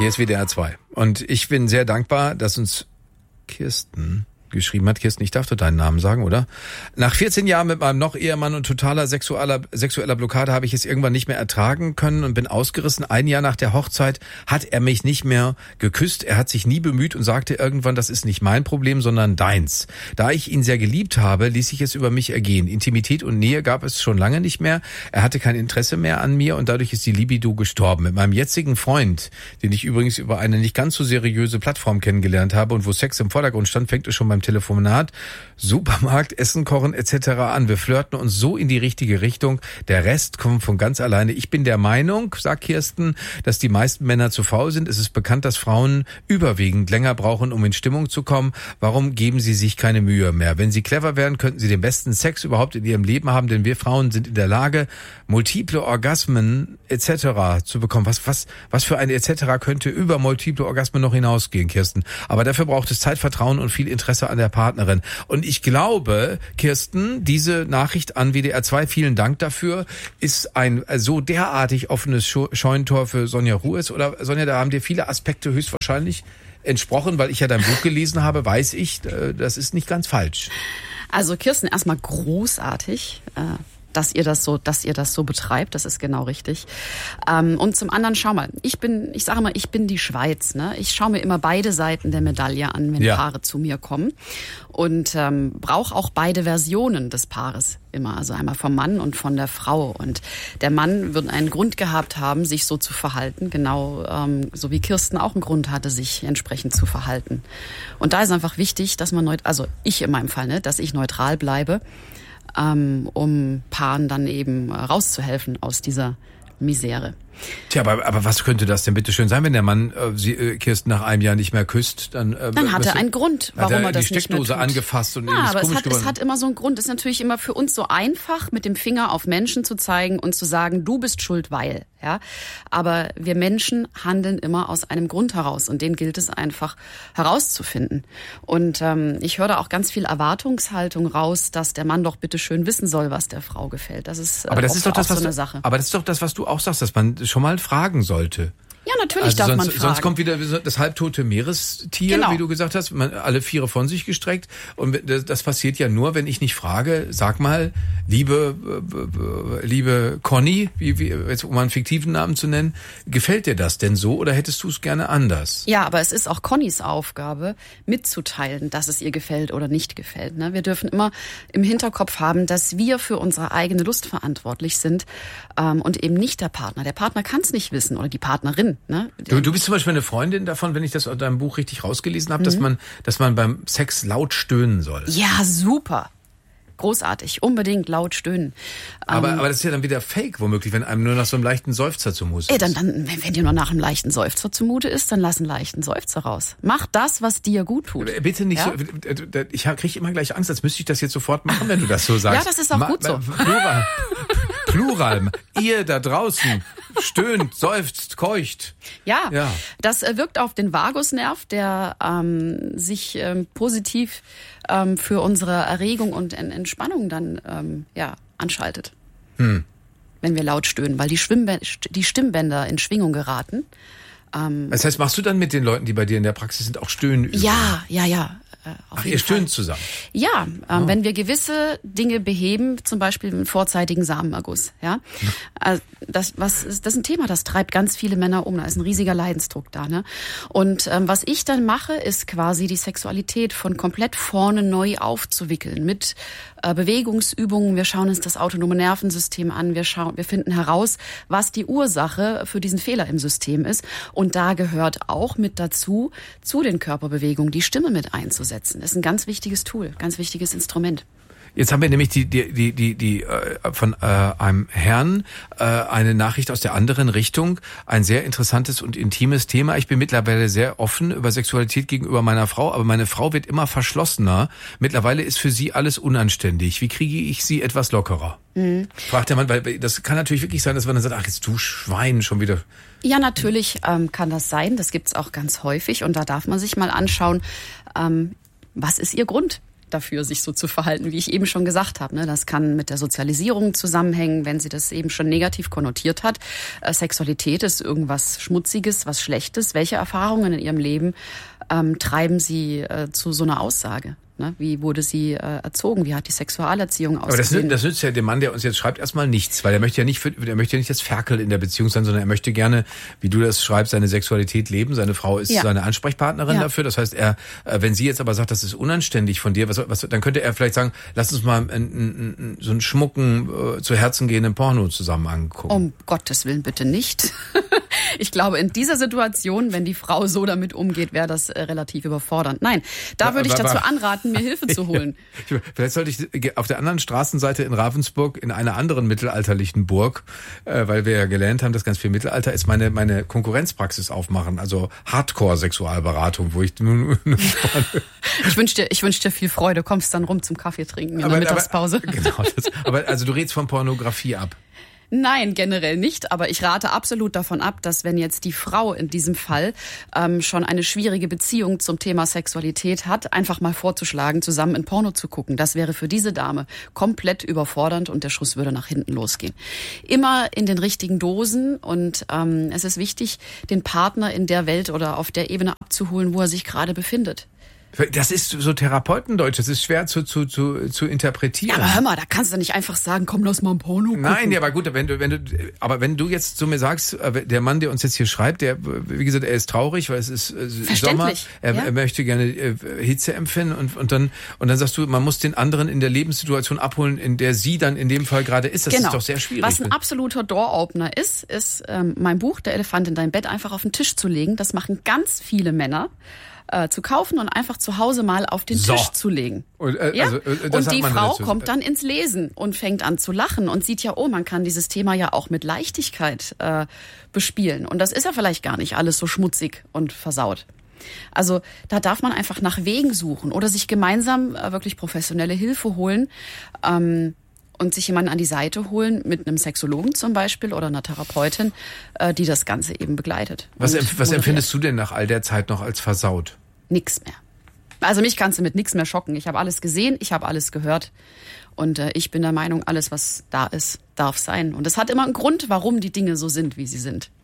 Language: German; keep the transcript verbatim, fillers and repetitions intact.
Hier ist W D R zwei. Und ich bin sehr dankbar, dass uns Kirsten geschrieben hat. Kirsten, ich darf doch deinen Namen sagen, oder? Nach vierzehn Jahren mit meinem noch Ehemann und totaler sexueller, sexueller Blockade habe ich es irgendwann nicht mehr ertragen können und bin ausgerissen. Ein Jahr nach der Hochzeit hat er mich nicht mehr geküsst. Er hat sich nie bemüht und sagte irgendwann, das ist nicht mein Problem, sondern deins. Da ich ihn sehr geliebt habe, ließ ich es über mich ergehen. Intimität und Nähe gab es schon lange nicht mehr. Er hatte kein Interesse mehr an mir und dadurch ist die Libido gestorben. Mit meinem jetzigen Freund, den ich übrigens über eine nicht ganz so seriöse Plattform kennengelernt habe und wo Sex im Vordergrund stand, fängt es schon beim Telefonat, Supermarkt, Essen kochen et cetera an. Wir flirten uns so in die richtige Richtung. Der Rest kommt von ganz alleine. Ich bin der Meinung, sagt Kirsten, dass die meisten Männer zu faul sind. Es ist bekannt, dass Frauen überwiegend länger brauchen, um in Stimmung zu kommen. Warum geben sie sich keine Mühe mehr? Wenn sie clever wären, könnten sie den besten Sex überhaupt in ihrem Leben haben, denn wir Frauen sind in der Lage, multiple Orgasmen et cetera zu bekommen. Was, was, was für ein et cetera könnte über multiple Orgasmen noch hinausgehen, Kirsten? Aber dafür braucht es Zeit, Vertrauen und viel Interesse an der Partnerin. Und ich glaube, Kirsten, diese Nachricht an W D R zwei, vielen Dank dafür, ist ein so derartig offenes Scheunentor für Sonja Ruiz. Oder Sonja, da haben dir viele Aspekte höchstwahrscheinlich entsprochen, weil ich ja dein Buch gelesen habe, weiß ich, das ist nicht ganz falsch. Also Kirsten, erstmal großartig, dass ihr das so, dass ihr das so betreibt, das ist genau richtig. Ähm, und zum anderen, schau mal, ich bin, ich sage mal, ich bin die Schweiz, ne? Ich schaue mir immer beide Seiten der Medaille an, wenn ja. Paare zu mir kommen und ähm, brauche auch beide Versionen des Paares immer, also einmal vom Mann und von der Frau. Und der Mann wird einen Grund gehabt haben, sich so zu verhalten, genau ähm, so wie Kirsten auch einen Grund hatte, sich entsprechend zu verhalten. Und da ist einfach wichtig, dass man, neut- also ich in meinem Fall, ne, dass ich neutral bleibe, Ähm, um Paaren dann eben rauszuhelfen aus dieser Misere. Tja, aber, aber was könnte das denn bitte schön sein, wenn der Mann äh, sie, äh, Kirsten nach einem Jahr nicht mehr küsst? Dann, äh, dann hat er einen Grund, warum er, er das nicht mehr tut. Die Steckdose angefasst und ja, ist aber komisch es hat, geworden. es hat immer so einen Grund. Es ist natürlich immer für uns so einfach, mit dem Finger auf Menschen zu zeigen und zu sagen, du bist schuld, weil. Ja, aber wir Menschen handeln immer aus einem Grund heraus und den gilt es einfach herauszufinden. Und ähm, ich höre da auch ganz viel Erwartungshaltung raus, dass der Mann doch bitte schön wissen soll, was der Frau gefällt. Das ist, äh, aber das ist doch das, so was eine du, Sache. Aber das ist doch das, was du auch sagst, dass man schon mal fragen sollte. Ja, natürlich also darf sonst, man fragen. Sonst kommt wieder das halbtote Meerestier, genau. wie du gesagt hast, man, alle Viere von sich gestreckt. Und das, das passiert ja nur, wenn ich nicht frage, sag mal, liebe äh, liebe Conny, wie, wie, jetzt, um einen fiktiven Namen zu nennen, gefällt dir das denn so oder hättest du es gerne anders? Ja, aber es ist auch Connys Aufgabe, mitzuteilen, dass es ihr gefällt oder nicht gefällt. Ne? Wir dürfen immer im Hinterkopf haben, dass wir für unsere eigene Lust verantwortlich sind ähm, und eben nicht der Partner. Der Partner kann es nicht wissen oder die Partnerin. Ne? Du, du bist zum Beispiel eine Freundin davon, wenn ich das aus deinem Buch richtig rausgelesen habe, mhm. dass man, dass man beim Sex laut stöhnen soll. Ja, super. Großartig. Unbedingt laut stöhnen. Aber, ähm, aber das ist ja dann wieder Fake, womöglich, wenn einem nur nach so einem leichten Seufzer zumute ist. Ey, dann, dann, wenn, wenn dir nur nach einem leichten Seufzer zumute ist, dann lass einen leichten Seufzer raus. Mach das, was dir gut tut. Bitte nicht ja? so, ich kriege immer gleich Angst, als müsste ich das jetzt sofort machen, wenn du das so sagst. Ja, das ist auch Ma, gut so. Plural. Plural. Ihr da draußen stöhnt, seufzt, keucht. Ja, ja. Das wirkt auf den Vagusnerv, der ähm, sich ähm, positiv ähm, für unsere Erregung und Entspannung dann ähm, ja, anschaltet. Hm. Wenn wir laut stöhnen, weil die, Schwimmbä- die Stimmbänder in Schwingung geraten. Ähm, das heißt, machst du dann mit den Leuten, die bei dir in der Praxis sind, auch Stöhnen? Ja, ja, ja. Auf Ach, jeden ihr stöhnt Fall. zusammen? Ja, ähm, oh. wenn wir gewisse Dinge beheben, zum Beispiel einen vorzeitigen Samenerguss, ja, also das, was ist, das ist ein Thema, das treibt ganz viele Männer um, da ist ein riesiger Leidensdruck da, ne? Und ähm, was ich dann mache, ist quasi die Sexualität von komplett vorne neu aufzuwickeln mit äh, Bewegungsübungen. Wir schauen uns das autonome Nervensystem an, wir schauen, wir finden heraus, was die Ursache für diesen Fehler im System ist. Und da gehört auch mit dazu, zu den Körperbewegungen die Stimme mit einzusetzen. Das ist ein ganz wichtiges Tool, ganz wichtiges Instrument. Jetzt haben wir nämlich die die die die die äh, von äh, einem Herrn äh, eine Nachricht aus der anderen Richtung, ein sehr interessantes und intimes Thema. Ich bin mittlerweile sehr offen über Sexualität gegenüber meiner Frau, aber meine Frau wird immer verschlossener. Mittlerweile ist für sie alles unanständig. Wie kriege ich sie etwas lockerer? Mhm. Fragt der Mann, weil das kann natürlich wirklich sein, dass man dann sagt, ach jetzt du Schwein schon wieder. Ja, natürlich ähm, kann das sein. Das gibt's auch ganz häufig und da darf man sich mal anschauen, ähm, was ist ihr Grund, dafür, sich so zu verhalten, wie ich eben schon gesagt habe. Ne? Das kann mit der Sozialisierung zusammenhängen, wenn sie das eben schon negativ konnotiert hat. Äh, Sexualität ist irgendwas Schmutziges, was Schlechtes. Welche Erfahrungen in ihrem Leben ähm, treiben sie äh, zu so einer Aussage? Ne? Wie wurde sie äh, erzogen? Wie hat die Sexualerziehung ausgesehen? Aber das nützt, das nützt ja dem Mann, der uns jetzt schreibt, erstmal nichts, weil er möchte ja nicht, für, der möchte ja nicht das Ferkel in der Beziehung sein, sondern er möchte gerne, wie du das schreibst, seine Sexualität leben. Seine Frau ist ja. seine Ansprechpartnerin ja. dafür. Das heißt, er, wenn sie jetzt aber sagt, das ist unanständig von dir, was, was, dann könnte er vielleicht sagen, lass uns mal einen, einen, so einen schmucken, äh, zu Herzen gehenden Porno zusammen angucken. Um Gottes Willen bitte nicht. Ich glaube, in dieser Situation, wenn die Frau so damit umgeht, wäre das äh, relativ überfordernd. Nein, da würde ich dazu anraten, mir Hilfe zu holen. Vielleicht sollte ich auf der anderen Straßenseite in Ravensburg in einer anderen mittelalterlichen Burg, äh, weil wir ja gelernt haben, dass ganz viel Mittelalter ist, meine meine Konkurrenzpraxis aufmachen, also Hardcore-Sexualberatung, wo ich Ich wünsche dir, ich wünsch dir viel Freude. Kommst dann rum zum Kaffee trinken in aber, der Mittagspause. Aber, genau, das, aber also du redest von Pornografie ab. Nein, generell nicht. Aber ich rate absolut davon ab, dass wenn jetzt die Frau in diesem Fall ähm, schon eine schwierige Beziehung zum Thema Sexualität hat, einfach mal vorzuschlagen, zusammen in Porno zu gucken. Das wäre für diese Dame komplett überfordernd und der Schuss würde nach hinten losgehen. Immer in den richtigen Dosen und ähm, es ist wichtig, den Partner in der Welt oder auf der Ebene abzuholen, wo er sich gerade befindet. Das ist so Therapeutendeutsch, das ist schwer zu, zu, zu, zu interpretieren. Ja, aber hör mal, da kannst du nicht einfach sagen, komm, lass mal ein Porno gucken. Nein, ja, aber gut, wenn du, wenn du, aber wenn du jetzt zu mir sagst, der Mann, der uns jetzt hier schreibt, der, wie gesagt, er ist traurig, weil es ist Sommer, er, ja. er möchte gerne Hitze empfinden und, und dann, und dann sagst du, man muss den anderen in der Lebenssituation abholen, in der sie dann in dem Fall gerade ist. Das genau. ist doch sehr schwierig. Was ein absoluter Door-Opener ist, ist ähm, mein Buch, Der Elefant in dein Bett, einfach auf den Tisch zu legen. Das machen ganz viele Männer. Äh, zu kaufen und einfach zu Hause mal auf den so. Tisch zu legen. Und, äh, ja? also, äh, und die Frau dazu. kommt dann ins Lesen und fängt an zu lachen und sieht ja, oh, man kann dieses Thema ja auch mit Leichtigkeit äh, bespielen. Und das ist ja vielleicht gar nicht alles so schmutzig und versaut. Also da darf man einfach nach Wegen suchen oder sich gemeinsam äh, wirklich professionelle Hilfe holen. Ähm, und sich jemanden an die Seite holen, mit einem Sexologen zum Beispiel oder einer Therapeutin, äh, die das Ganze eben begleitet. Was, empf- was empfindest du denn nach all der Zeit noch als versaut? Nix mehr. Also mich kannst du mit nichts mehr schocken. Ich habe alles gesehen, ich habe alles gehört und äh, ich bin der Meinung, alles, was da ist, darf sein. Und es hat immer einen Grund, warum die Dinge so sind, wie sie sind.